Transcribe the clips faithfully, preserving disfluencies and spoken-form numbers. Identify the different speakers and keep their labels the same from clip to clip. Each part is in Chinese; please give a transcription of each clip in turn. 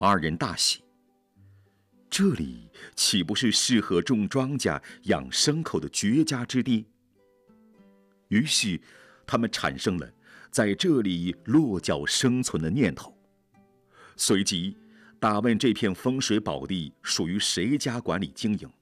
Speaker 1: 二人大喜，这里岂不是适合种庄稼、养牲口的绝佳之地？于是，他们产生了在这里落脚生存的念头。随即，打问这片风水宝地属于谁家管理经营。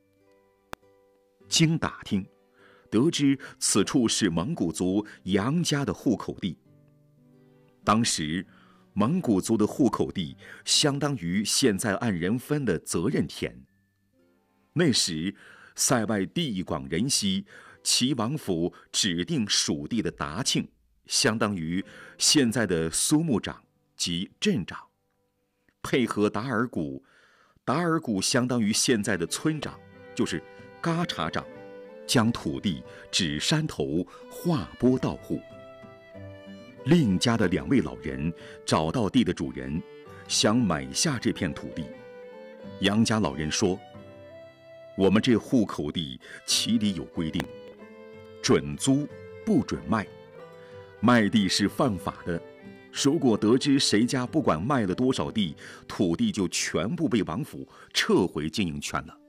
Speaker 1: 经打听，得知此处是蒙古族杨家的户口地。当时，蒙古族的户口地相当于现在按人分的责任田。那时，塞外地广人稀，齐王府指定属地的达庆，相当于现在的苏木长及镇长，配合达尔古，达尔古相当于现在的村长，就是嘎查长，将土地指山头划拨到户。另家的两位老人找到地的主人，想买下这片土地。杨家老人说：“我们这户口地其里有规定，准租不准卖，卖地是犯法的。如果得知谁家不管卖了多少地，土地就全部被王府撤回经营权了。”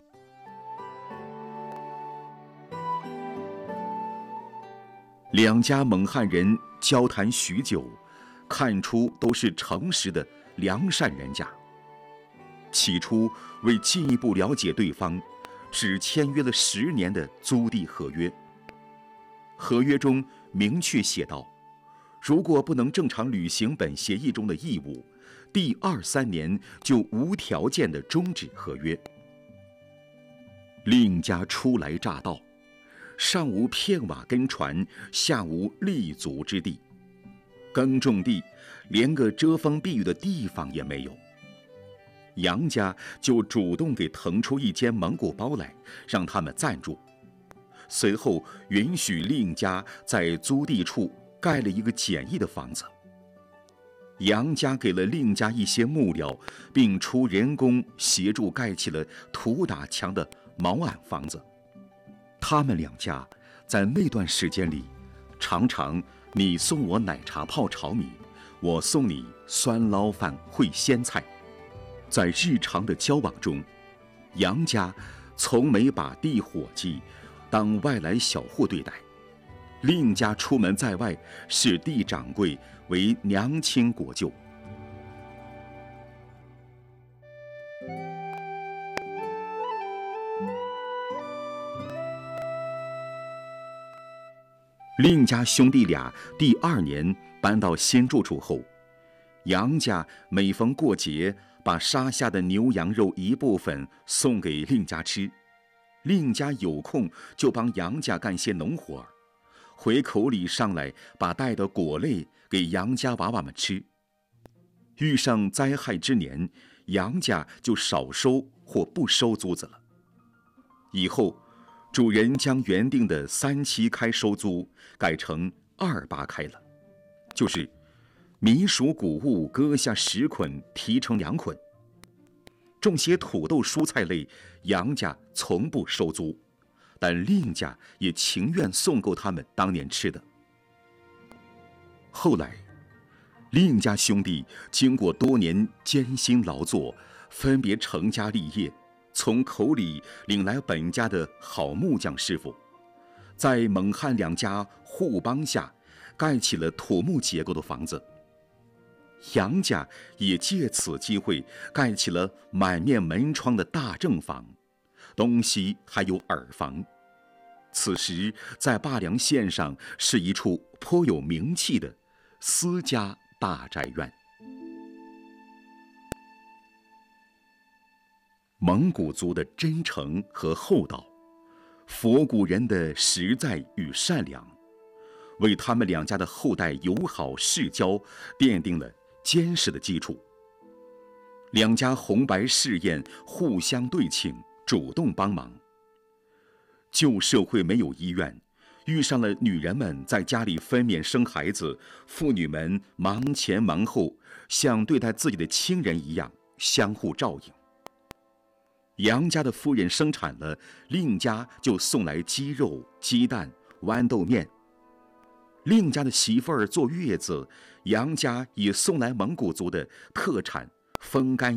Speaker 1: 两家蒙汉人交谈许久，看出都是诚实的良善人家。起初为进一步了解对方，只签约了十年的租地合约。合约中明确写道，如果不能正常履行本协议中的义务，第二三年就无条件的终止合约。另家初来乍到，上无片瓦根船，下无立足之地，耕种地连个遮风避雨的地方也没有。杨家就主动给腾出一间蒙古包来，让他们暂住，随后允许另家在租地处盖了一个简易的房子。杨家给了另家一些木料，并出人工协助盖起了土打墙的毛庵房子。他们两家在那段时间里，常常你送我奶茶泡炒米，我送你酸捞饭烩鲜菜。在日常的交往中，杨家从没把地伙计当外来小户对待，另家出门在外视地掌柜为娘亲国舅。另家兄弟俩第二年搬到新住处后，杨家每逢过节把杀下的牛羊肉一部分送给另家吃，另家有空就帮杨家干些农活儿，回口里上来把带的果类给杨家娃娃们吃。遇上灾害之年，杨家就少收或不收租子了。以后主人将原定的三七开收租改成二八开了，就是米薯谷物割下十捆提成两捆。种些土豆蔬菜类，杨家从不收租，但另家也情愿送够他们当年吃的。后来另家兄弟经过多年艰辛劳作，分别成家立业，从口里领来本家的好木匠师傅，在蒙汉两家互帮下盖起了土木结构的房子。杨家也借此机会盖起了满面门窗的大正房，东西还有耳房。此时在灞梁县上是一处颇有名气的私家大宅院。蒙古族的真诚和厚道，佛古人的实在与善良，为他们两家的后代友好世交奠定了坚实的基础。两家红白侍宴互相对请，主动帮忙。旧社会没有医院，遇上了女人们在家里分娩生孩子，妇女们忙前忙后，像对待自己的亲人一样相互照应。杨家的夫人生产了，另家就送来鸡肉、鸡蛋、豌豆面。另家的媳妇儿坐月子，杨家也送来蒙古族的特产风干